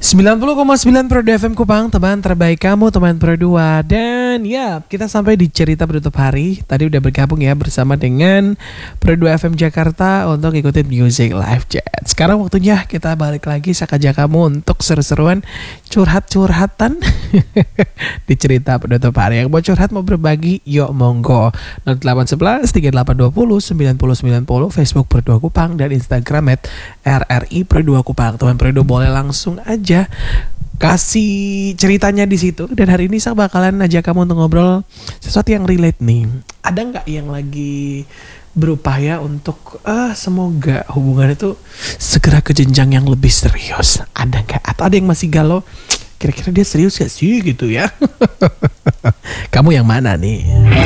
90,9 Pro FM Kupang, teman terbaik kamu, teman Pro 2. Dan ya, kita sampai di cerita penutup hari. Tadi udah bergabung ya bersama dengan Pro 2 FM Jakarta untuk ikutin Music Live Chat. Sekarang waktunya kita balik lagi, saya ajak kamu untuk seru-seruan curhat-curhatan di cerita penutup hari. Yang mau curhat, mau berbagi, yuk monggo. 0811 3820 9090, Facebook Pro 2 Kupang, dan Instagram @RRI Pro 2 Kupang. Teman Pro 2 boleh langsung aja kasih ceritanya di situ. Dan hari ini saya bakalan ajak kamu untuk ngobrol sesuatu yang relate nih. Ada nggak yang lagi berupaya untuk semoga hubungan itu segera ke jenjang yang lebih serius? Ada nggak? Atau ada yang masih galau, kira-kira dia serius gak sih gitu ya? Kamu yang mana nih?